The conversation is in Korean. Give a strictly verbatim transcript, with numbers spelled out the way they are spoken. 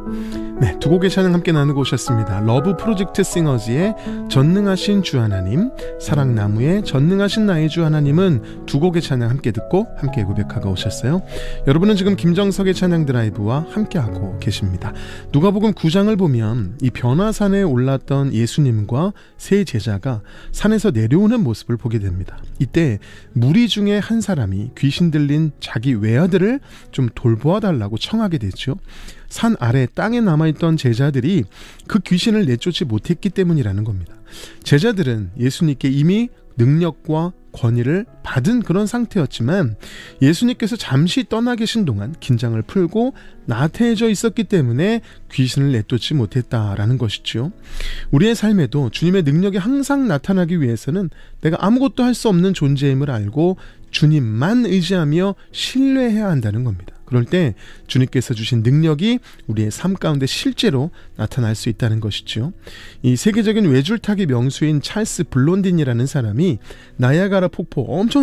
네, 두 곡의 찬양 함께 나누고 오셨습니다. 러브 프로젝트 싱어즈의 전능하신 주 하나님, 사랑나무의 전능하신 나의 주 하나님은 두 곡의 찬양 함께 듣고 함께 고백하고 오셨어요. 여러분은 지금 김정석의 찬양 드라이브와 함께하고 계십니다. 누가복음 구 장을 보면 이 변화산에 올랐던 예수님과 세 제자가 산에서 내려오는 모습을 보게 됩니다. 이때 무리 중에 한 사람이 귀신 들린 자기 외아들을 좀 돌보아 달라고 청하게 되죠. 산 아래 땅에 남아있던 제자들이 그 귀신을 내쫓지 못했기 때문이라는 겁니다. 제자들은 예수님께 이미 능력과 권위를 받은 그런 상태였지만 예수님께서 잠시 떠나 계신 동안 긴장을 풀고 나태해져 있었기 때문에 귀신을 내쫓지 못했다라는 것이죠. 우리의 삶에도 주님의 능력이 항상 나타나기 위해서는 내가 아무것도 할 수 없는 존재임을 알고 주님만 의지하며 신뢰해야 한다는 겁니다. 그럴 때 주님께서 주신 능력이 우리의 삶 가운데 실제로 나타날 수 있다는 것이죠. 이 세계적인 외줄타기 명수인 찰스 블론딘이라는 사람이 나야가라 폭포 엄청